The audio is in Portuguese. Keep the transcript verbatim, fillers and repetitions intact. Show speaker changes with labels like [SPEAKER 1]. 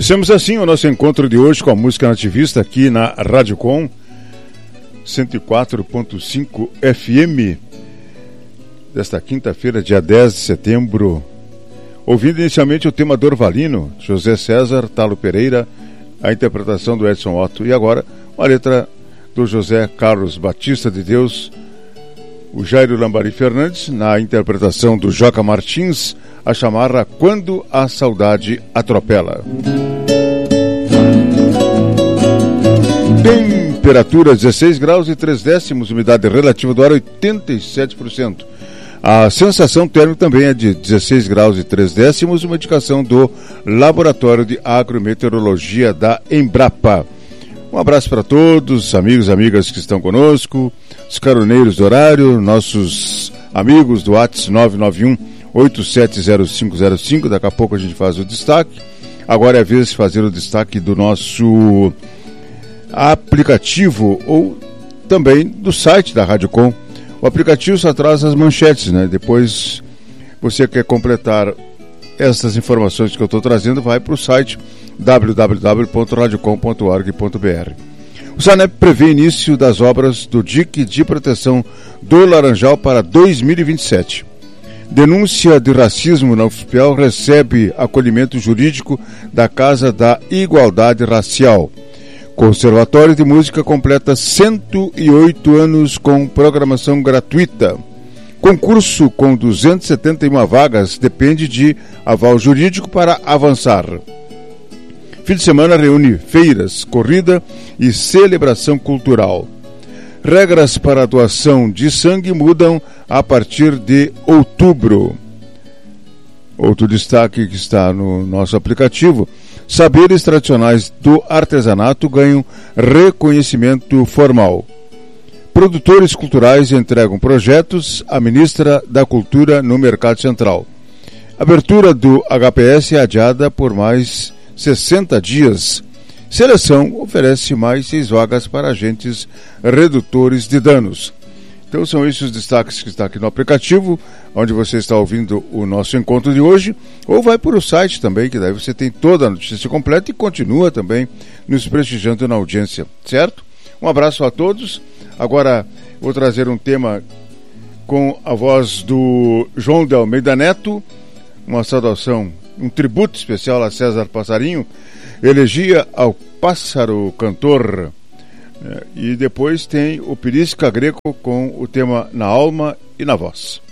[SPEAKER 1] Estamos assim o nosso encontro de hoje com a música nativista aqui na Rádio Com cento e quatro ponto cinco F M desta quinta-feira, dia dez de setembro, ouvindo inicialmente o tema Dorvalino, José César, Talo Pereira, a interpretação do Edson Otto, e agora uma letra do José Carlos Batista de Deus, o Jairo Lambari Fernandes, na interpretação do Joca Martins, a chamarra Quando a Saudade Atropela. Temperatura dezesseis graus e três décimos, umidade relativa do ar oitenta e sete por cento. A sensação térmica também é de dezesseis graus e três décimos, uma indicação do Laboratório de Agrometeorologia da Embrapa. Um abraço para todos, amigos e amigas que estão conosco, os caroneiros do horário, nossos amigos do WhatsApp nove nove um, oito sete zero cinco zero cinco. Daqui a pouco a gente faz o destaque. Agora é a vez de fazer o destaque do nosso aplicativo ou também do site da Rádio Com. O aplicativo só traz as manchetes, né? Depois você quer completar essas informações que eu estou trazendo, vai para o site w w w ponto radiocom ponto org ponto b r. O SANEP prevê início das obras do dique de proteção do Laranjal para dois mil e vinte e sete. Denúncia de racismo na U F P E L recebe acolhimento jurídico da Casa da Igualdade Racial. Conservatório de Música completa cento e oito anos com programação gratuita. Concurso com duzentas e setenta e uma vagas depende de aval jurídico para avançar. Fim de semana reúne feiras, corrida e celebração cultural. Regras para a doação de sangue mudam a partir de outubro. Outro destaque que está no nosso aplicativo: saberes tradicionais do artesanato ganham reconhecimento formal. Produtores culturais entregam projetos à ministra da Cultura no Mercado Central. Abertura do H P S é adiada por mais sessenta dias. Seleção oferece mais seis vagas para agentes redutores de danos. Então são esses os destaques que estão aqui no aplicativo, onde você está ouvindo o nosso encontro de hoje, ou vai para o site também, que daí você tem toda a notícia completa e continua também nos prestigiando na audiência, certo? Um abraço a todos. Agora vou trazer um tema com a voz do João de Almeida Neto, uma saudação, um tributo especial a César Passarinho, elegia ao pássaro cantor. E depois tem o Pirisca Greco com o tema Na Alma e na Voz.